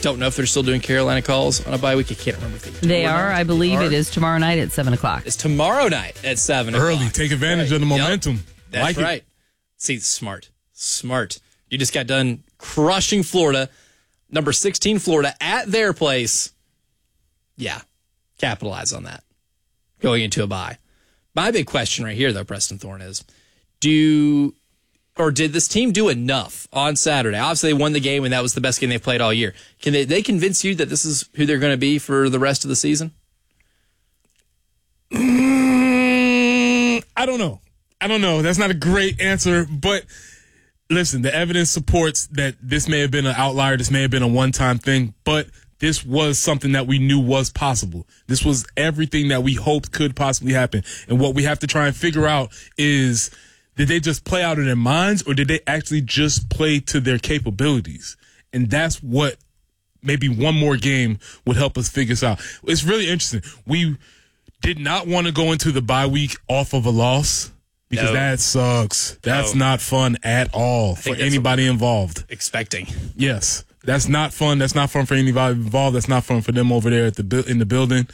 don't know if they're still doing Carolina calls on a bye week. I can't remember if they are. I believe it is tomorrow night at 7 o'clock. It's tomorrow night at 7 o'clock. Early. Take advantage of the momentum. Yep. That's right. See, smart. You just got done crushing Florida, number 16 Florida, at their place. Yeah, capitalize on that going into a bye. My big question right here, though, Preston Thorne, is did this team do enough on Saturday? Obviously, they won the game, and that was the best game they've played all year. Can they convince you that this is who they're going to be for the rest of the season? I don't know. That's not a great answer, but listen, the evidence supports that this may have been an outlier. This may have been a one-time thing, but this was something that we knew was possible. This was everything that we hoped could possibly happen. And what we have to try and figure out is, did they just play out of their minds, or did they actually just play to their capabilities? And that's what maybe one more game would help us figure this out. It's really interesting. We did not want to go into the bye week off of a loss. Because that sucks. That's not fun at all for anybody involved. Expecting. Yes. That's not fun. That's not fun for anybody involved. That's not fun for them over there in the building.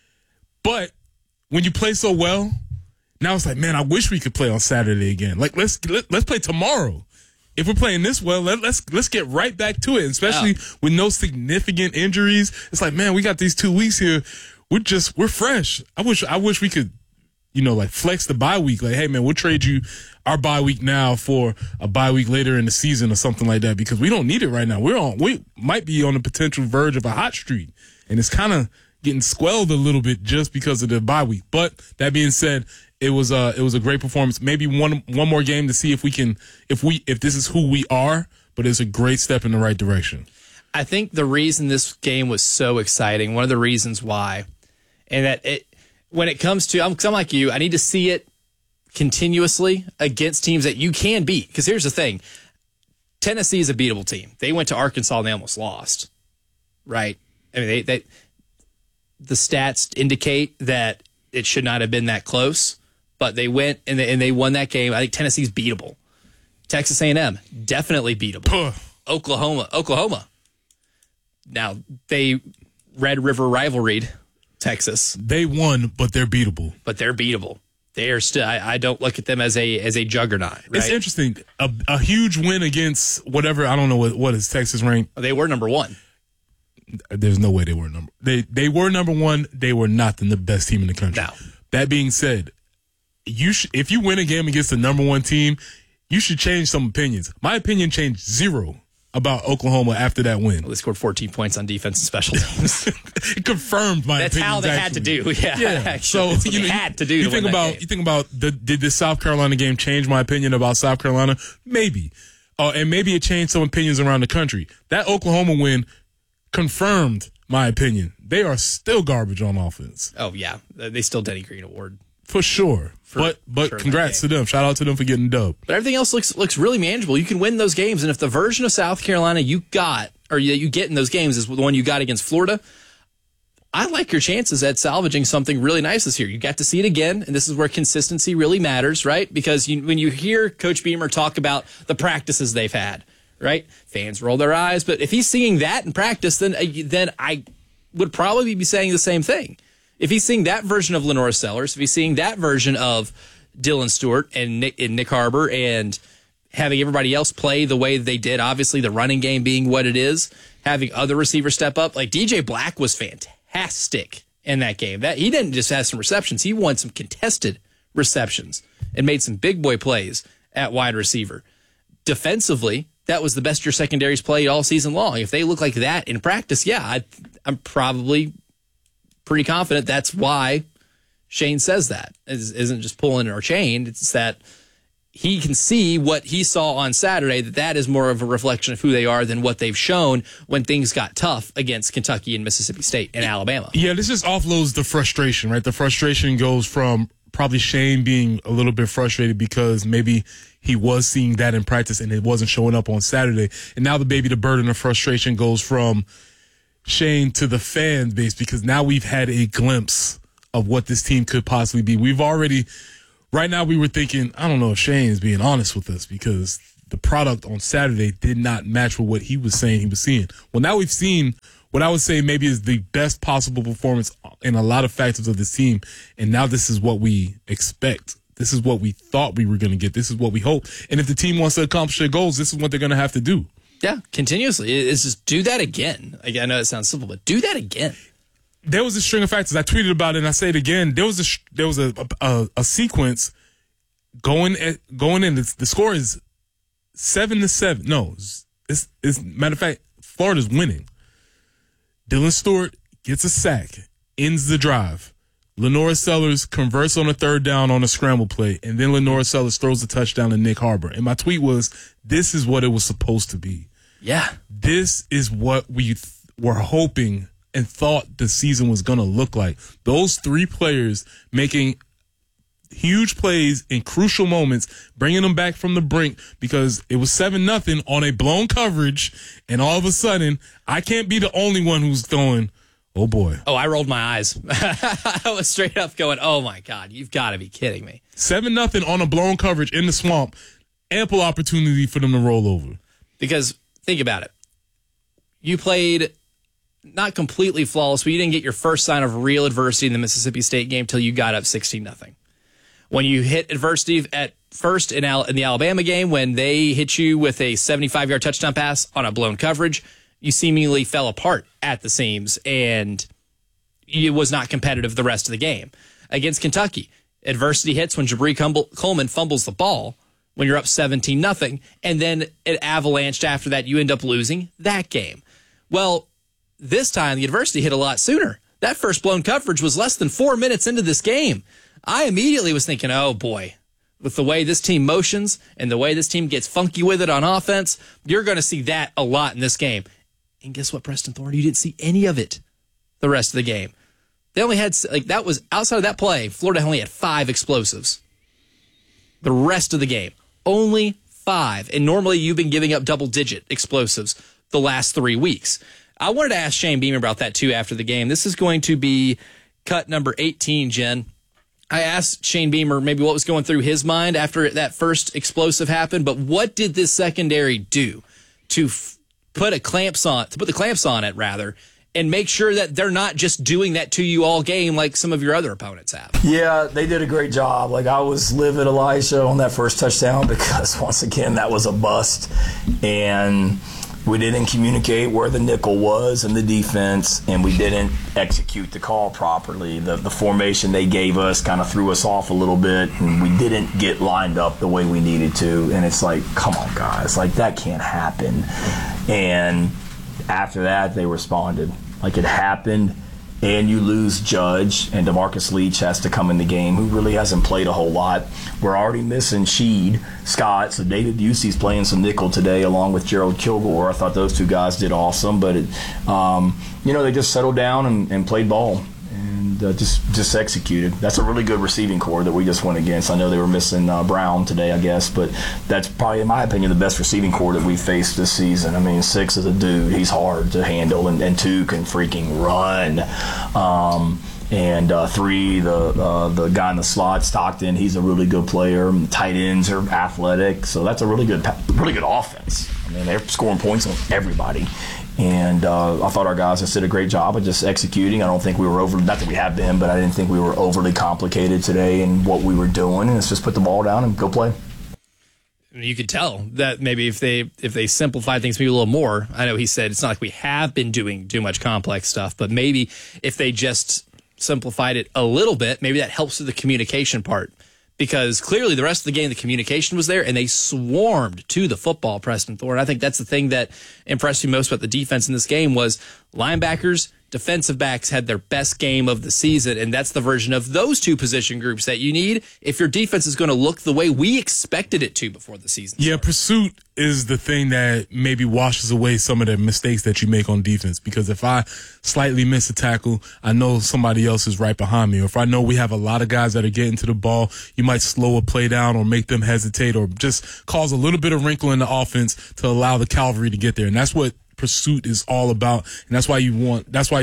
But when you play so well, now it's like, man, I wish we could play on Saturday again. Like, let's play tomorrow. If we're playing this well, let's get right back to it. Especially with no significant injuries. It's like, man, we got these 2 weeks here. We're fresh. I wish we could, flex the bye week. Like, hey, man, we'll trade you our bye week now for a bye week later in the season or something like that, because we don't need it right now. We might be on the potential verge of a hot streak, and it's kind of getting squelled a little bit just because of the bye week. But that being said, it was a great performance. Maybe one more game to see if this is who we are, but it's a great step in the right direction. I think the reason this game was so exciting, one of the reasons why, and that when it comes to, I'm like you, I need to see it continuously against teams that you can beat. Because here's the thing. Tennessee is a beatable team. They went to Arkansas and they almost lost. Right? I mean, the stats indicate that it should not have been that close, but they went and they won that game. I think Tennessee's beatable. Texas A&M, definitely beatable. Oklahoma. Now, they Red River rivalried Texas. They won, but they're beatable. They are still. I don't look at them as a juggernaut. Right? It's interesting. A huge win against whatever. I don't know what is Texas ranked. They were number one. There's no way they were number. They were number one. They were not the best team in the country. No. That being said, if you win a game against the number one team, you should change some opinions. My opinion changed zero about Oklahoma after that win. Well, they scored 14 points on defense and special teams. It confirmed my opinion. That's how they had to do. Yeah. So they had to do. You think about did the South Carolina game change my opinion about South Carolina? Maybe. And maybe it changed some opinions around the country. That Oklahoma win confirmed my opinion. They are still garbage on offense. Oh yeah, they still Denny Green Award for sure. But congrats to them. Shout out to them for getting dub. But everything else looks really manageable. You can win those games, and if the version of South Carolina you got or you get in those games is the one you got against Florida, I like your chances at salvaging something really nice this year. You got to see it again, and this is where consistency really matters, right? Because when you hear Coach Beamer talk about the practices they've had, right? Fans roll their eyes, but if he's seeing that in practice, then I would probably be saying the same thing. If he's seeing that version of Lenora Sellers, if he's seeing that version of Dylan Stewart and Nick Harbor and having everybody else play the way they did, obviously the running game being what it is, having other receivers step up, like DJ Black was fantastic in that game. That he didn't just have some receptions, he won some contested receptions and made some big boy plays at wide receiver. Defensively, that was the best your secondaries played all season long. If they look like that in practice, I'm probably pretty confident that's why Shane says that. It isn't just pulling or chain. It's that he can see what he saw on Saturday, that is more of a reflection of who they are than what they've shown when things got tough against Kentucky and Mississippi State and Alabama. Yeah, this just offloads the frustration, right? The frustration goes from probably Shane being a little bit frustrated because maybe he was seeing that in practice and it wasn't showing up on Saturday. And now the burden of frustration goes from Shane to the fan base because now we've had a glimpse of what this team could possibly be. Right now we were thinking, I don't know if Shane's being honest with us because the product on Saturday did not match with what he was saying he was seeing. Well, now we've seen what I would say maybe is the best possible performance in a lot of factors of this team, and now this is what we expect. This is what we thought we were going to get. This is what we hope. And if the team wants to accomplish their goals, this is what they're going to have to do. Yeah, continuously. It's just do that again. I know it sounds simple, but do that again. There was a string of factors. I tweeted about it, and I say it again. There was a sequence going in. The score is 7-7. No, it's matter of fact, Florida's winning. Dylan Stewart gets a sack, ends the drive. Lenora Sellers converts on a third down on a scramble play, and then Lenora Sellers throws a touchdown to Nick Harbor. And my tweet was, this is what it was supposed to be. Yeah. This is what we were hoping and thought the season was going to look like. Those three players making huge plays in crucial moments, bringing them back from the brink because it was 7-0 on a blown coverage, and all of a sudden, I can't be the only one who's going, oh boy. Oh, I rolled my eyes. I was straight up going, oh my God, you've got to be kidding me. 7-0 on a blown coverage in the swamp. Ample opportunity for them to roll over. Because think about it. You played not completely flawless, but you didn't get your first sign of real adversity in the Mississippi State game till you got up 16-0. When you hit adversity at first in the Alabama game, when they hit you with a 75-yard touchdown pass on a blown coverage, you seemingly fell apart at the seams, and it was not competitive the rest of the game. Against Kentucky, adversity hits when Jabri Coleman fumbles the ball when you're up 17-0, and then it avalanched after that. You end up losing that game. Well, this time the adversity hit a lot sooner. That first blown coverage was less than 4 minutes into this game. I immediately was thinking, oh boy, with the way this team motions and the way this team gets funky with it on offense, you're going to see that a lot in this game. And guess what, Preston Thorne? You didn't see any of it the rest of the game. They only had, that was outside of that play, Florida only had 5 explosives. The rest of the game, only 5. And normally you've been giving up double-digit explosives the last 3 weeks. I wanted to ask Shane Beamer about that too after the game. This is going to be cut number 18, Jen. I asked Shane Beamer maybe what was going through his mind after that first explosive happened, but what did this secondary do to put the clamps on it rather, and make sure that they're not just doing that to you all game like some of your other opponents have? Yeah, they did a great job. I was livid, Elijah, on that first touchdown because, once again, that was a bust. And we didn't communicate where the nickel was in the defense, and we didn't execute the call properly. The formation they gave us kind of threw us off a little bit, and we didn't get lined up the way we needed to. And it's like, come on, guys. That can't happen. And after that, they responded. It happened, and you lose Judge, and DeMarcus Leach has to come in the game, who really hasn't played a whole lot. We're already missing Scott, so David Busey's playing some nickel today along with Gerald Kilgore. I thought those two guys did awesome, but they just settled down and played ball and just executed. That's a really good receiving core that we just went against. I know they were missing Brown today, I guess, but that's probably, in my opinion, the best receiving core that we've faced this season. I mean, 6 is a dude. He's hard to handle, and 2 can freaking run. And 3, the guy in the slot, Stockton, he's a really good player. The tight ends are athletic, so that's a really good offense. I mean, they're scoring points on everybody. And I thought our guys just did a great job of just executing. I don't think we were not that we have been, but I didn't think we were overly complicated today in what we were doing. And it's just put the ball down and go play. You could tell that maybe if they simplified things maybe a little more. I know he said it's not like we have been doing too much complex stuff, but maybe if they just simplified it a little bit, maybe that helps with the communication part. Because clearly the rest of the game, the communication was there, and they swarmed to the football, Preston Thorne. I think that's the thing that impressed me most about the defense in this game was linebackers, defensive backs had their best game of the season, and that's the version of those two position groups that you need if your defense is going to look the way we expected it to before the season started. Yeah, pursuit is the thing that maybe washes away some of the mistakes that you make on defense, because if I slightly miss a tackle, I know somebody else is right behind me. Or if I know we have a lot of guys that are getting to the ball, you might slow a play down or make them hesitate or just cause a little bit of wrinkle in the offense to allow the cavalry to get there. And that's what pursuit is all about, and that's why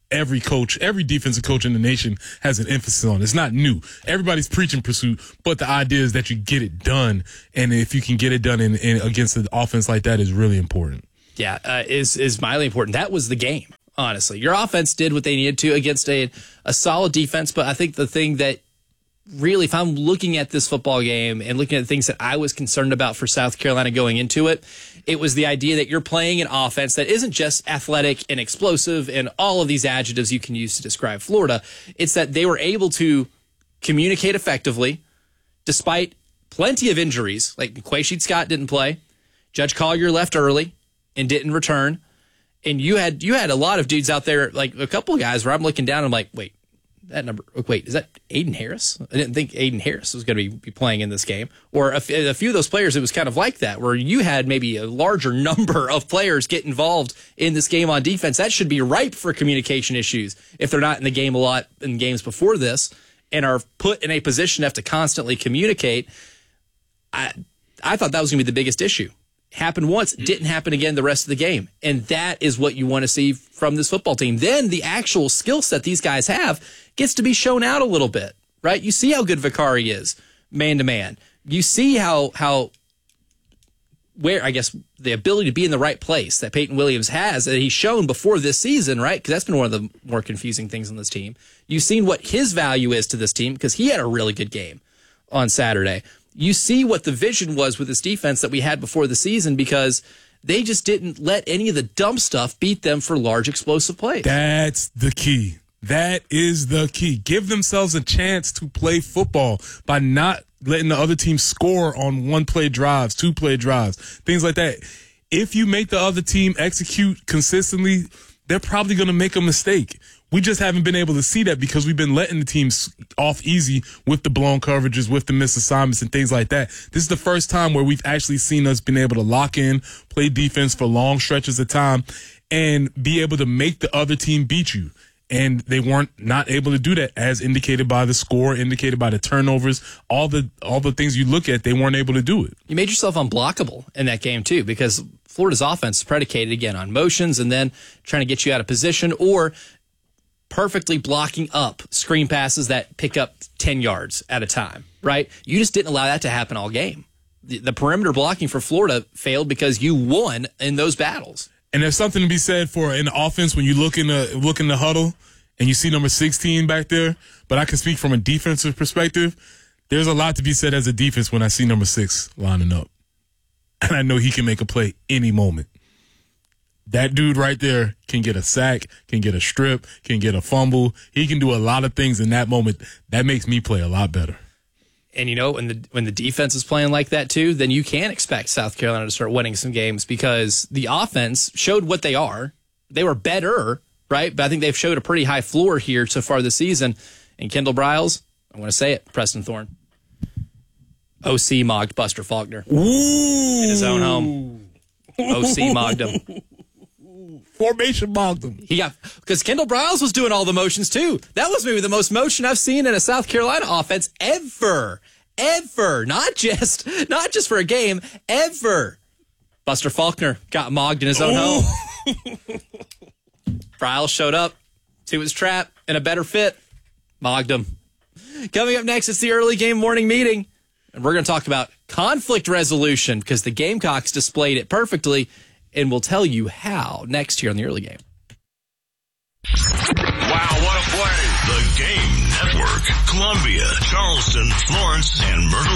every defensive coach in the nation has an emphasis on. It's not new. Everybody's preaching pursuit, but the idea is that you get it done. And if you can get it done in against an offense like that is really important. Yeah, is mildly important. That was the game, honestly. Your offense did what they needed to against a solid defense, but I think the thing that really, if I'm looking at this football game and looking at the things that I was concerned about for South Carolina going into it, it was the idea that you're playing an offense that isn't just athletic and explosive and all of these adjectives you can use to describe Florida. It's that they were able to communicate effectively despite plenty of injuries. Like Quaysheed Scott didn't play. Judge Collier left early and didn't return. And you had a lot of dudes out there, like a couple of guys where I'm looking down and I'm like, wait, is that Aiden Harris? I didn't think Aiden Harris was going to be playing in this game. Or a few of those players, it was kind of like that, where you had maybe a larger number of players get involved in this game on defense. That should be ripe for communication issues if they're not in the game a lot in games before this and are put in a position to have to constantly communicate. I thought that was going to be the biggest issue. Happened once, didn't happen again the rest of the game. And that is what you want to see from this football team. Then the actual skill set these guys have gets to be shown out a little bit, right? You see how good Vicari is man-to-man. You see where the ability to be in the right place that Peyton Williams has, that he's shown before this season, right? Because that's been one of the more confusing things on this team. You've seen what his value is to this team because he had a really good game on Saturday. You see what the vision was with this defense that we had before the season because they just didn't let any of the dumb stuff beat them for large explosive plays. That's the key. That is the key. Give themselves a chance to play football by not letting the other team score on one-play drives, two-play drives, things like that. If you make the other team execute consistently, they're probably going to make a mistake. We just haven't been able to see that because we've been letting the teams off easy with the blown coverages, with the missed assignments and things like that. This is the first time where we've actually seen us been able to lock in, play defense for long stretches of time, and be able to make the other team beat you. And they weren't not able to do that, as indicated by the score, indicated by the turnovers, all the things you look at, they weren't able to do it. You made yourself unblockable in that game too, because Florida's offense is predicated again on motions and then trying to get you out of position or perfectly blocking up screen passes that pick up 10 yards at a time, right? You just didn't allow that to happen all game. The perimeter blocking for Florida failed because you won in those battles. And there's something to be said for an offense when you look in the huddle and you see number 16 back there. But I can speak from a defensive perspective. There's a lot to be said as a defense when I see number 6 lining up. And I know he can make a play any moment. That dude right there can get a sack, can get a strip, can get a fumble. He can do a lot of things in that moment. That makes me play a lot better. And, when the defense is playing like that, too, then you can expect South Carolina to start winning some games because the offense showed what they are. They were better, right? But I think they've showed a pretty high floor here so far this season. And Kendall Briles, I want to say it, Preston Thorne. OC mogged Buster Faulkner in his own home. OC mogged him. Formation mogged him. Because Kendall Briles was doing all the motions too. That was maybe the most motion I've seen in a South Carolina offense ever. Not just for a game, ever. Buster Faulkner got mogged in his own home. Briles showed up to his trap in a better fit. Mogged him. Coming up next, it's the early game morning meeting. And we're going to talk about conflict resolution because the Gamecocks displayed it perfectly. And we'll tell you how next here on the early game. Wow, what a play. The Game Network. Columbia, Charleston, Florence, and Myrtle